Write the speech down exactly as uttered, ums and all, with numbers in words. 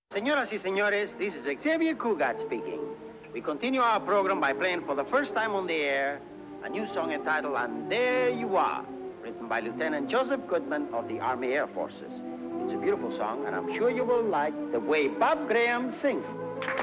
Señoras y señores, this is Xavier Cugat speaking. We continue our program by playing for the first time on the air a new song entitled And There You Are, written by Lieutenant Joseph Goodman of the Army Air Forces. It's a beautiful song, and I'm sure you will like the way Bob Graham sings.